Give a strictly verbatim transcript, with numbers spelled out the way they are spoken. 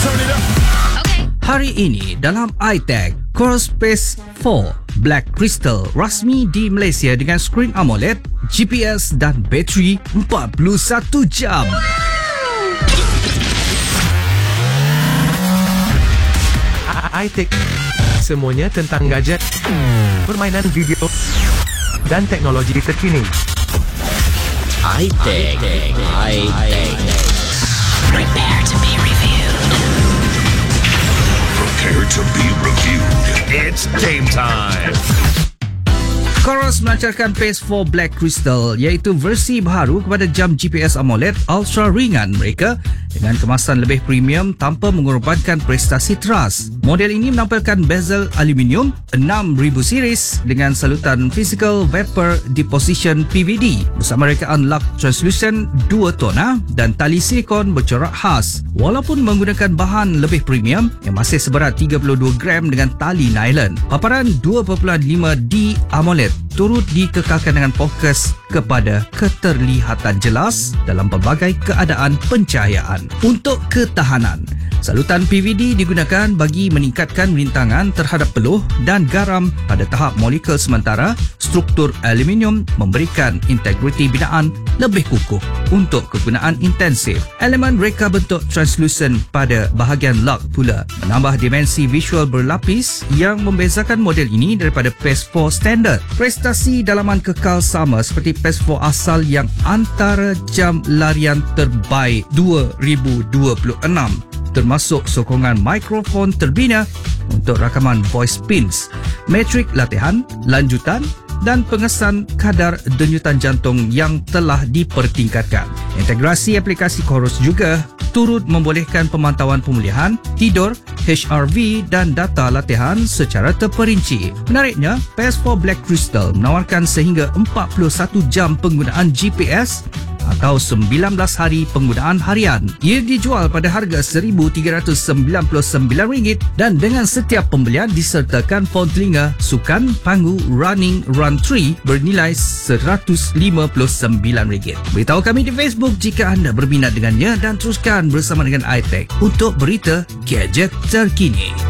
Hari ini dalam iTech, Coros Pace empat Black Crystal rasmi di Malaysia dengan skrin AMOLED, G P S dan bateri empat puluh satu jam. iTech, semuanya tentang gadget, permainan video dan teknologi terkini. iTech, iTech. Prepare to be reviewed. Prepare to be reviewed. It's game time. Coros melancarkan Pace empat Black Crystal, iaitu versi baharu kepada jam G P S AMOLED ultra ringan mereka dengan kemasan lebih premium tanpa mengorbankan prestasi teras. Model ini menampilkan bezel aluminium enam ribu series dengan salutan Physical Vapor Deposition P V D bersama rekaan lock translucent dua tona dan tali silikon bercorak khas. Walaupun menggunakan bahan lebih premium yang masih seberat tiga puluh dua gram dengan tali nylon, paparan dua perpuluhan lima D AMOLED turut dikekalkan dengan fokus kepada keterlihatan jelas dalam pelbagai keadaan pencahayaan. Untuk ketahanan, salutan P V D digunakan bagi meningkatkan rintangan terhadap peluh dan garam pada tahap molekul sementara. Struktur aluminium memberikan integriti binaan lebih kukuh untuk kegunaan intensif. Elemen reka bentuk translucent pada bahagian lock pula menambah dimensi visual berlapis yang membezakan model ini daripada Pace empat standard. Prestasi dalaman kekal sama seperti Pace empat asal yang antara jam larian terbaik dua ribu dua puluh enam, termasuk sokongan mikrofon terbina untuk rakaman voice pins, metrik latihan, lanjutan dan pengesan kadar denyutan jantung yang telah dipertingkatkan. Integrasi aplikasi Coros juga turut membolehkan pemantauan pemulihan, tidur, H R V dan data latihan secara terperinci. Menariknya, Pace empat Black Crystal menawarkan sehingga empat puluh satu jam penggunaan G P S atau sembilan belas hari penggunaan harian. Ia dijual pada harga seribu tiga ratus sembilan puluh sembilan ringgit dan dengan setiap pembelian disertakan fon telinga sukan Pangu Running Run tiga bernilai seratus lima puluh sembilan ringgit. Beritahu kami di Facebook jika anda berminat dengannya dan teruskan bersama dengan iTech untuk berita gadget terkini.